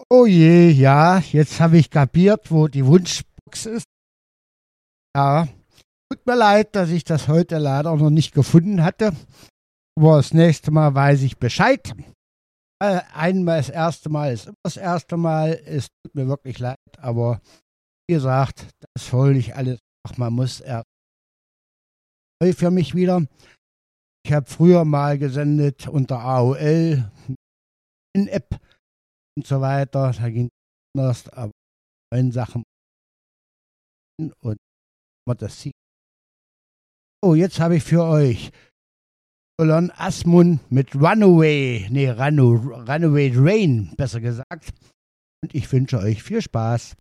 Oh je, ja, jetzt habe ich kapiert, wo die Wunschbox ist. Ja, tut mir leid, dass ich das heute leider noch nicht gefunden hatte. Aber das nächste Mal weiß ich Bescheid. Einmal das erste Mal ist immer das erste Mal. Es tut mir wirklich leid, aber wie gesagt, das hole ich alles noch. Man muss erst neu für mich wieder. Ich habe früher mal gesendet unter AOL, in App und so weiter. Da ging es anders, aber neuen Sachen und man das sieht. Oh, jetzt habe ich für euch Solon Asmund mit Runaway Train, besser gesagt. Und ich wünsche euch viel Spaß.